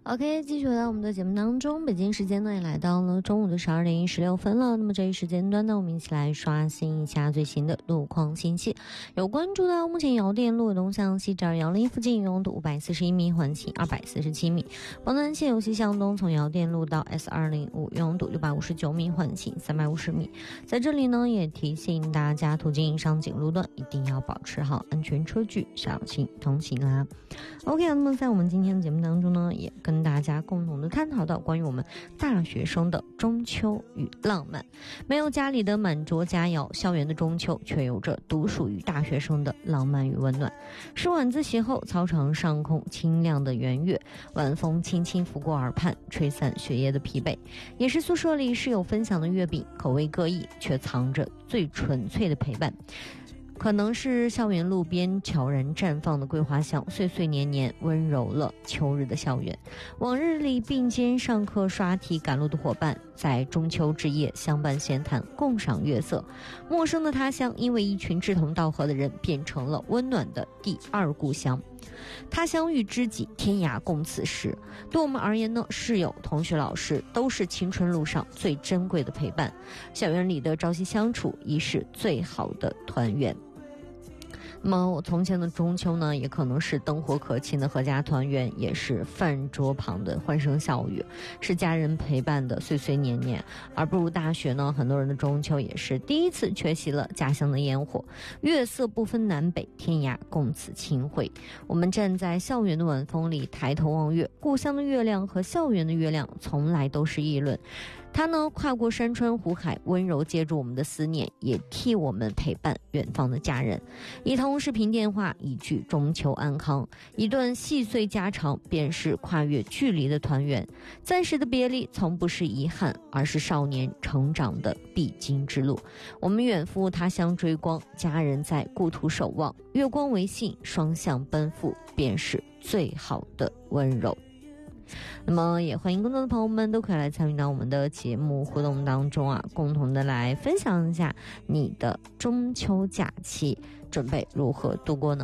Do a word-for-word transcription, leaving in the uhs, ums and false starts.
OK， 继续回到我们的节目当中，北京时间呢也来到了中午的十二点十六分了。那么这一时间段呢，我们一起来刷新一下最新的路况信息。有关注到目前瑶店路东向西至瑶林附近拥堵五百四十一米，缓行二百四十七米；宝南线由西向东从瑶店路到 S 二零五拥堵六百五十九米，缓行三百五十米。在这里呢，也提醒大家途经上景路段一定要保持好安全车距，小心通行啦。OK， 那么在我们今天的节目当中呢，也跟大家共同的探讨到关于我们大学生的中秋与浪漫。没有家里的满桌佳肴，校园的中秋却有着独属于大学生的浪漫与温暖。是晚自习后，操场上空清亮的圆月，晚风轻轻拂过耳畔，吹散学业的疲惫。也是宿舍里室友分享的月饼，口味各异，却藏着最纯粹的陪伴。可能是校园路边悄然绽放的桂花香，岁岁年年温柔了秋日的校园。往日里并肩上课刷题赶路的伙伴，在中秋之夜相伴闲谈，共赏月色。陌生的他乡，因为一群志同道合的人，变成了温暖的第二故乡。他乡遇知己，天涯共此时。对我们而言呢，室友、同学、老师都是青春路上最珍贵的陪伴。校园里的朝夕相处，已是最好的团圆。那么我从前的中秋呢，也可能是灯火可亲的阖家团圆，也是饭桌旁的欢声笑语，是家人陪伴的岁岁年年。而步入大学呢，很多人的中秋也是第一次缺席了家乡的烟火，月色不分南北，天涯共此清辉。我们站在校园的晚风里抬头望月，故乡的月亮和校园的月亮从来都是议论。它呢，跨过山川湖海，温柔接住我们的思念，也替我们陪伴远方的家人。一通视频电话，一句中秋安康，一段细碎家常，便是跨越距离的团圆。暂时的别离，从不是遗憾，而是少年成长的必经之路。我们远赴他乡追光，家人在故土守望，月光为信，双向奔赴，便是最好的温柔。那么也欢迎更多的朋友们都可以来参与到我们的节目互动当中啊，共同的来分享一下你的中秋假期准备如何度过呢？